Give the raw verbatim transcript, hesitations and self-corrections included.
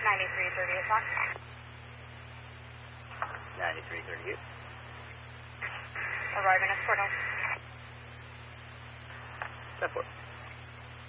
ninety-three thirty-eight, Fox. ninety-three thirty-eight. Arriving at Portal. ten four.